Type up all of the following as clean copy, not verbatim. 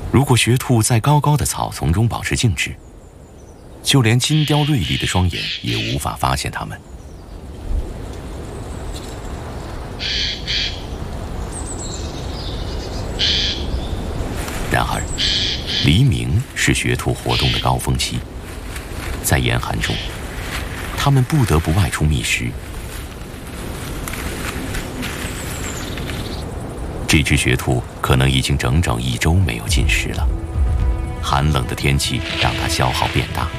如果学兔在高高的草丛中保持静止，就连金雕锐利的双眼也无法发现它们。然而，黎明是学兔活动的高峰期，在严寒中，它们不得不外出觅食。这只学兔可能已经整整1周没有进食了，寒冷的天气让它消耗变大。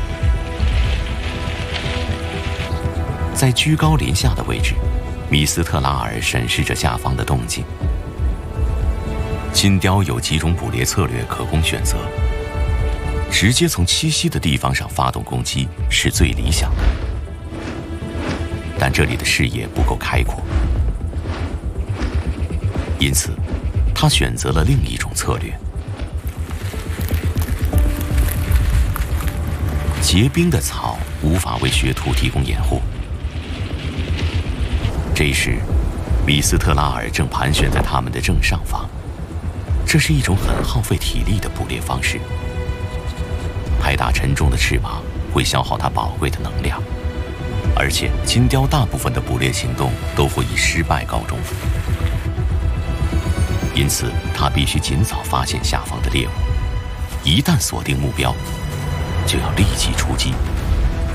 在居高临下的位置，米斯特拉尔审视着下方的动静。金雕有几种捕猎策略可供选择，直接从栖息的地方上发动攻击是最理想的，但这里的视野不够开阔，因此他选择了另一种策略。结冰的草无法为学兔提供掩护。这时，米斯特拉尔正盘旋在他们的正上方。这是一种很耗费体力的捕猎方式。拍打沉重的翅膀会消耗它宝贵的能量，而且金雕大部分的捕猎行动都会以失败告终。因此，它必须尽早发现下方的猎物，一旦锁定目标，就要立即出击。